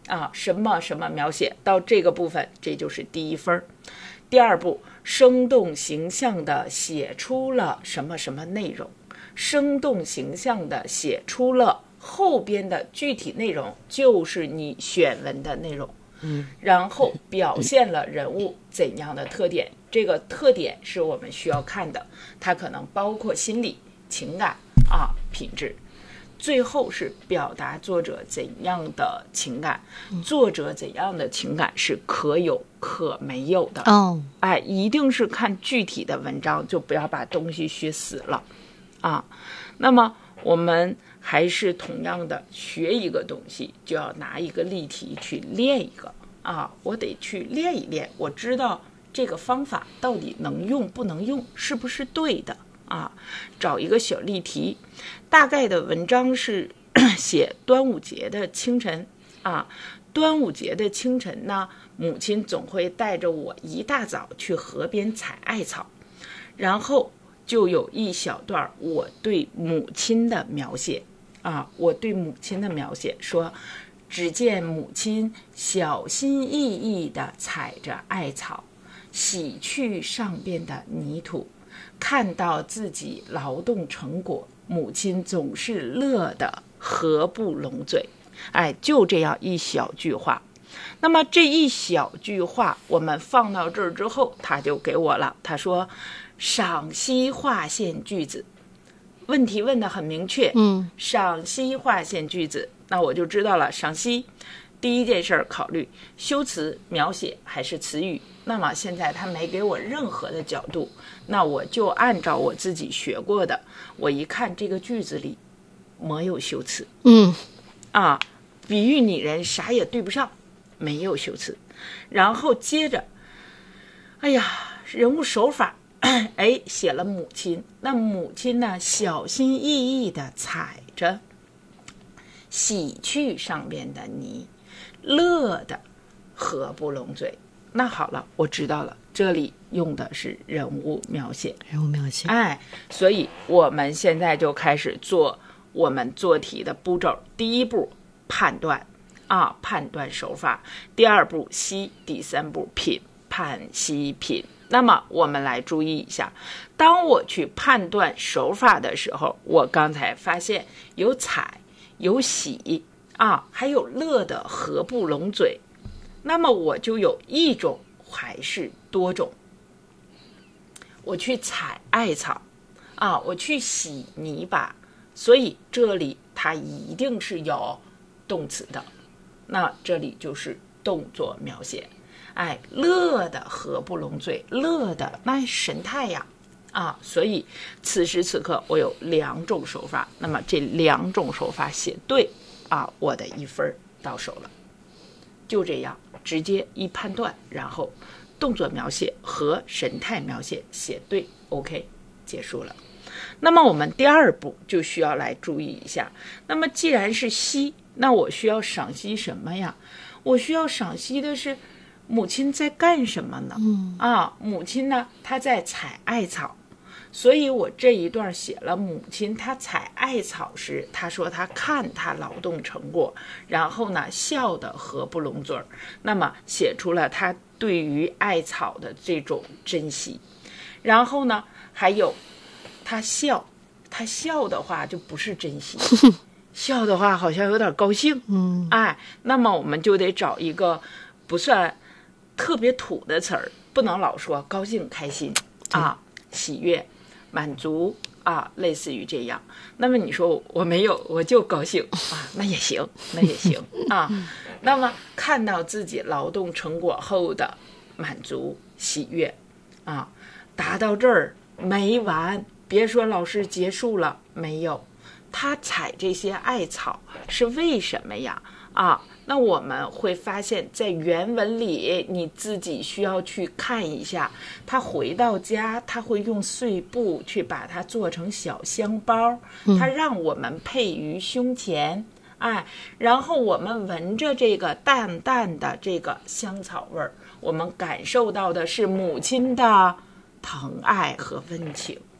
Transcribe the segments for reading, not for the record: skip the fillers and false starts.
什么什么描写到这个部分，这就是第1分。第2步，生动形象地写出了什么什么内容，生动形象地写出了后边的具体内容，就是你选文的内容。然后表现了人物怎样的特点，这个特点是我们需要看的，它可能包括心理、情感品质。最后是表达作者怎样的情感，作者怎样的情感是可有可没有的。一定是看具体的文章，就不要把东西学死了那么我们还是同样的学一个东西，就要拿一个例题去练一个我得去练一练，我知道这个方法到底能用不能用，是不是对的找一个小例题。大概的文章是写端午节的清晨端午节的清晨呢，母亲总会带着我一大早去河边采艾草，然后就有一小段我对母亲的描写我对母亲的描写说，只见母亲小心翼翼地采着艾草，洗去上边的泥土，看到自己劳动成果，母亲总是乐得合不拢嘴。就这样一小句话。那么这一小句话我们放到这儿之后，他就给我了，他说赏析划线句子。问题问得很明确，赏析划线句子，那我就知道了。赏析第一件事考虑修辞、描写还是词语。那么现在他没给我任何的角度，那我就按照我自己学过的，我一看这个句子里没有修辞，比喻拟人啥也对不上，没有修辞。然后接着人物手法写了母亲，那母亲呢小心翼翼地踩着，洗去上边的泥，乐得合不拢嘴。那好了，我知道了，这里用的是人物描写。所以我们现在就开始做我们做题的步骤。第1步判断判断手法，第2步析，第3步品，判析品。那么我们来注意一下，当我去判断手法的时候，我刚才发现有采，有洗还有乐得合不拢嘴。那么我就有一种还是多种？我去采艾草我去洗泥巴，所以这里它一定是有动词的，那这里就是动作描写。乐得合不拢嘴，乐的那神态呀所以此时此刻我有2种手法，那么这2种手法写对我的1分到手了。就这样直接一判断，然后动作描写和神态描写写对 OK 结束了。那么我们第2步就需要来注意一下，那么既然是析，那我需要赏析什么呀？我需要赏析的是母亲在干什么呢？母亲呢她在采艾草，所以我这一段写了母亲她采艾草时，她说她看她劳动成果，然后呢笑得合不拢嘴，那么写出了她对于艾草的这种珍惜。然后呢还有她笑的话就不是珍惜笑的话好像有点高兴那么我们就得找一个不算特别土的词儿，不能老说高兴开心喜悦满足类似于这样。那么你说我没有，我就高兴那也行那么看到自己劳动成果后的满足喜悦达到这儿没完，别说老师结束了，没有。他采这些艾草是为什么呀那我们会发现在原文里你自己需要去看一下，他回到家他会用碎布去把它做成小香包，他让我们配于胸前然后我们闻着这个淡淡的这个香草味儿，我们感受到的是母亲的疼爱和温情。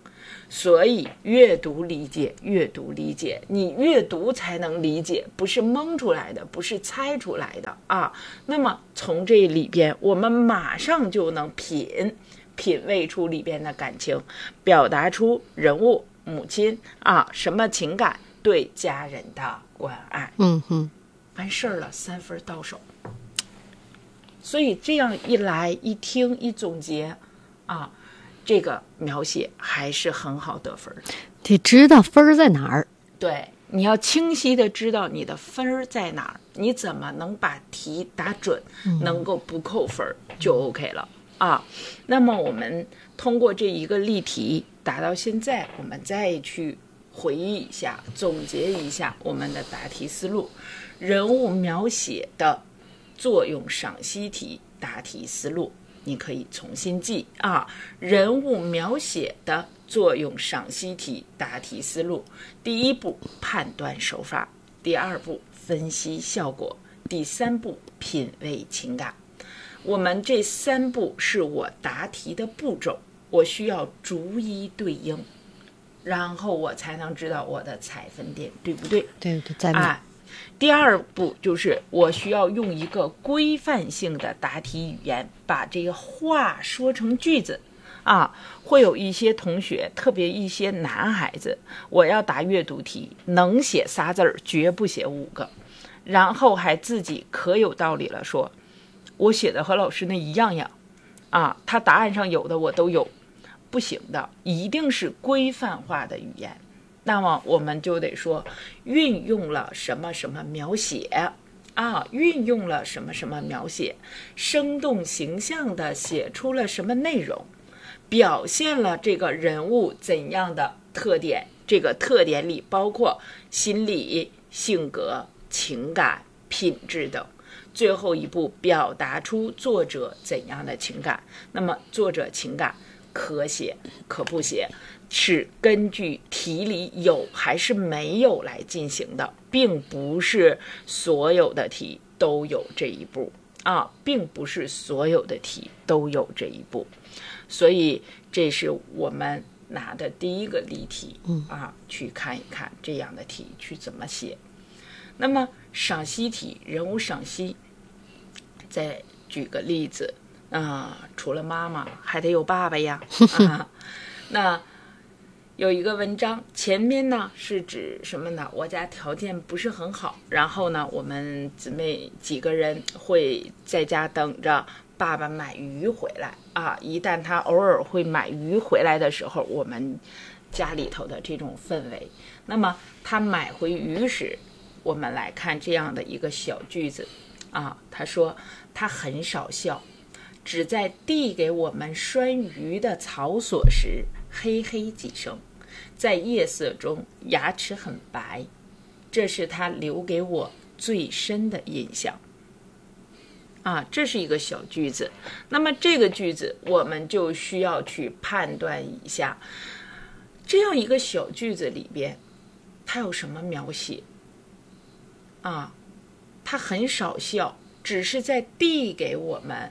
所以阅读理解，阅读理解，你阅读才能理解，不是蒙出来的，不是猜出来的啊。那么从这里边，我们马上就能品味出里边的感情，表达出人物母亲啊什么情感，对家人的关爱。完事儿了，3分到手。所以这样一来一听一总结啊，这个描写还是很好得分的。 得知道分在哪儿。 对，你要清晰的知道你的分在哪儿，你怎么能把题答准，能够不扣分就 OK 了啊。那么我们通过这一个例题答到现在，我们再去回忆一下，总结一下我们的答题思路。人物描写的作用赏析题答题思路，你可以重新记啊。人物描写的作用赏析题答题思路：第一步判断手法，第二步分析效果，第三步品味情感。我们这3步是我答题的步骤，我需要逐一对应，然后我才能知道我的采分点对不对？ 对，在哪？ 第二步就是我需要用一个规范性的答题语言，把这个话说成句子啊。会有一些同学，特别一些男孩子，我要答阅读题，能写仨字儿，绝不写5个，然后还自己可有道理了，说我写的和老师那一样呀，啊，他答案上有的我都有，不行的，一定是规范化的语言。那么我们就得说运用了什么什么描写啊，运用了什么什么描写，生动形象地写出了什么内容，表现了这个人物怎样的特点，这个特点里包括心理、性格、情感、品质等。最后一步表达出作者怎样的情感，那么作者情感可写可不写，是根据题里有还是没有来进行的，并不是所有的题都有这一步啊，并不是所有的题都有这一步。所以这是我们拿的第一个例题啊，去看一看这样的题去怎么写。那么赏析题，人物赏析，再举个例子除了妈妈还得有爸爸呀啊。那有一个文章，前面呢是指什么呢？我家条件不是很好，然后呢我们姊妹几个人会在家等着爸爸买鱼回来啊。一旦他偶尔会买鱼回来的时候，我们家里头的这种氛围，那么他买回鱼时，我们来看这样的一个小句子啊。他说他很少笑，只在递给我们拴鱼的草索时嘿嘿几声，在夜色中牙齿很白，这是他留给我最深的印象啊。这是一个小句子，那么这个句子我们就需要去判断一下，这样一个小句子里边它有什么描写啊？他很少笑，只是在递给我们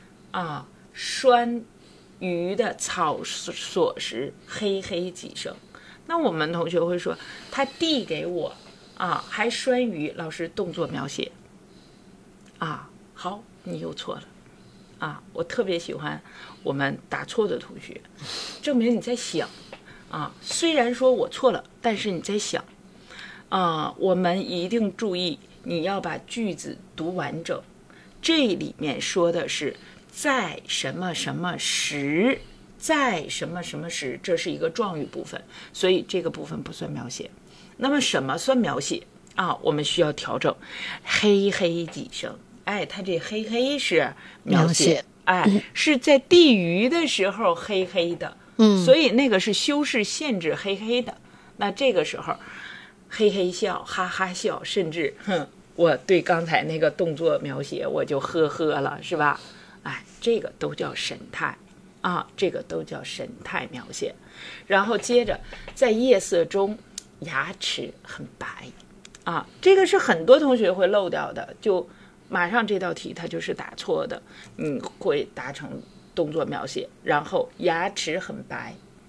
拴鱼的草索时嘿嘿几声。那我们同学会说他递给我还拴鱼，老师动作描写好，你又错了我特别喜欢我们答错的同学，证明你在想虽然说我错了，但是你在想我们一定注意，你要把句子读完整。这里面说的是在什么什么时，在什么什么时，这是一个状语部分，所以这个部分不算描写。那么什么算描写我们需要调整。嘿嘿几声，它这嘿嘿是描写，是在递鱼的时候嘿嘿的，所以那个是修饰限制嘿嘿的。那这个时候嘿嘿笑，哈哈笑，甚至我对刚才那个动作描写我就呵呵了，是吧？这个都叫神态这个都叫神态描写。然后接着在夜色中牙齿很白这个是很多同学会漏掉的，就马上这道题它就是答错的，会答成动作描写。然后牙齿很白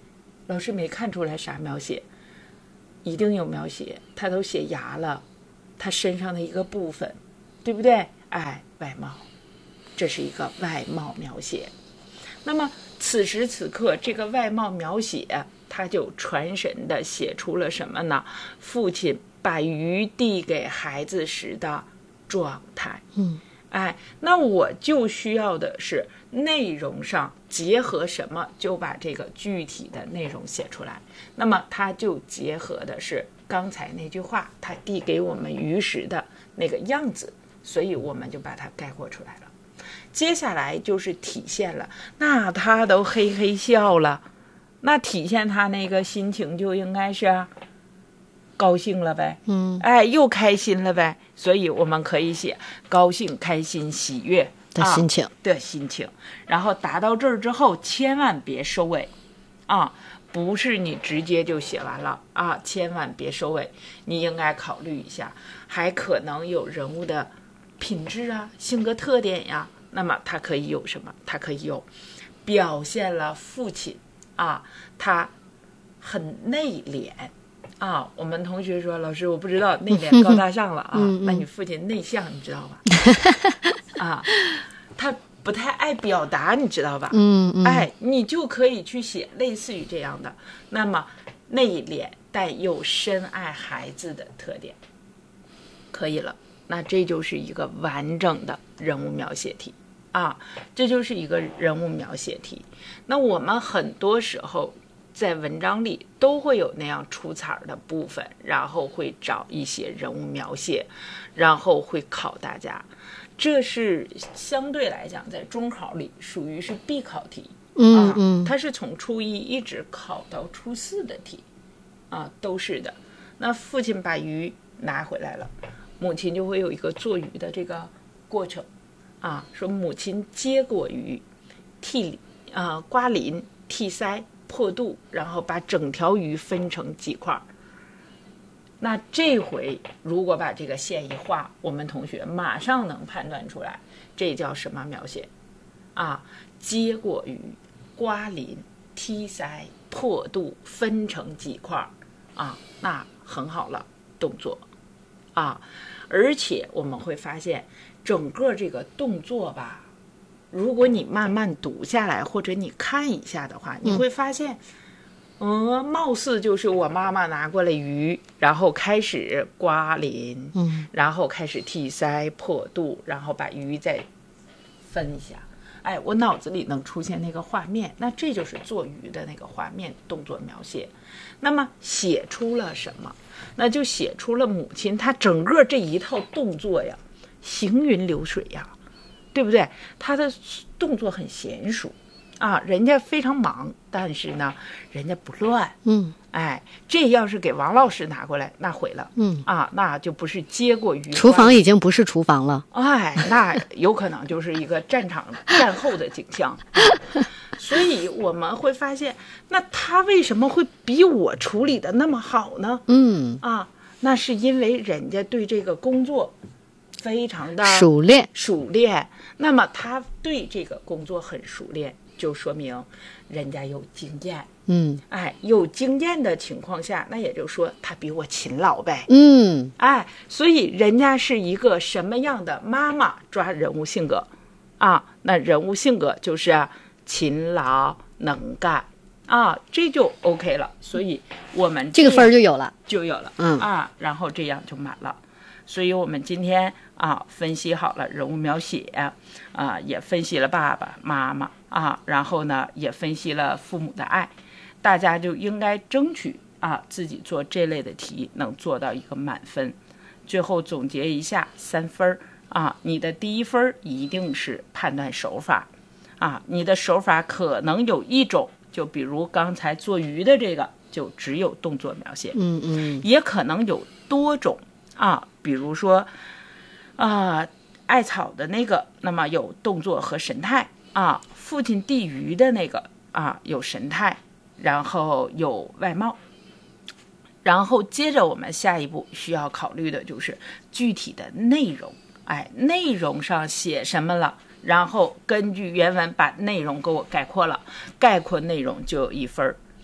老师没看出来啥描写，一定有描写，他都写牙了，他身上的一个部分，对不对？哎，外貌，这是一个外貌描写。那么此时此刻这个外貌描写，他就传神的写出了什么呢？父亲把鱼递给孩子时的状态。哎，那我就需要的是内容上结合什么，就把这个具体的内容写出来。那么它就结合的是刚才那句话，他递给我们鱼时的那个样子，所以我们就把它概括出来了。接下来就是体现了，那他都嘿嘿笑了，那体现他那个心情就应该是高兴了呗，哎，又开心了呗，所以我们可以写高兴、开心、喜悦的心情， 的心情。然后达到这儿之后，千万别收尾啊，不是你直接就写完了啊，千万别收尾，你应该考虑一下，还可能有人物的品质啊、性格特点呀。那么它可以有什么？它可以有表现了父亲啊，他很内敛啊。我们同学说，老师我不知道内敛高大上了啊，那你父亲内向，你知道吧？啊，他不太爱表达，你知道吧？哎，你就可以去写类似于这样的。那么内敛但又深爱孩子的特点，可以了。那这就是一个完整的人物描写题啊，这就是一个人物描写题。那我们很多时候在文章里都会有那样出彩的部分，然后会找一些人物描写，然后会考大家。这是相对来讲在中考里属于是必考题，它是从初一一直考到初四的题啊，都是的。那父亲把鱼拿回来了，母亲就会有一个做鱼的这个过程啊，说母亲接过鱼，刮鳞、剔腮、破肚，然后把整条鱼分成几块。那这回如果把这个线一画，我们同学马上能判断出来，这叫什么描写啊？接过鱼，刮鳞、剔腮、破肚，分成几块啊？那很好了，动作啊！而且我们会发现，整个这个动作吧，如果你慢慢读下来，或者你看一下的话，你会发现，貌似就是我妈妈拿过来鱼，然后开始刮鳞，然后开始剔腮、破肚，然后把鱼再分一下。哎，我脑子里能出现那个画面，那这就是做鱼的那个画面动作描写。那么写出了什么？那就写出了母亲她整个这一套动作呀，行云流水呀，对不对？她的动作很娴熟啊，人家非常忙，但是呢，人家不乱。哎，这要是给王老师拿过来，那毁了。那就不是接过鱼， 厨房已经不是厨房了。 哎，那有可能就是一个战后的景象。所以我们会发现，那他为什么会比我处理的那么好呢？那是因为人家对这个工作非常的熟练。那么他对这个工作很熟练，就说明人家有经验。有经验的情况下，那也就是说他比我勤劳呗。所以人家是一个什么样的妈妈抓人物性格啊？那人物性格就是勤劳能干啊，这就 OK 了。所以我们这个分就有了， 然后这样就满了。所以我们今天分析好了人物描写也分析了爸爸妈妈然后呢也分析了父母的爱，大家就应该争取自己做这类的题能做到一个满分。最后总结一下3分你的第1分一定是判断手法你的手法可能有一种，就比如刚才做鱼的这个就只有动作描写，也可能有多种比如说艾草的那个，那么有动作和神态父亲递鱼的那个有神态，然后有外貌。然后接着我们下一步需要考虑的就是具体的内容，内容上写什么了，然后根据原文把内容给我概括了，概括内容就有1分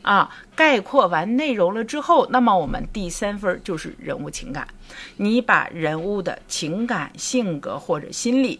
概括完内容了之后，那么我们第3分就是人物情感。你把人物的情感、性格或者心理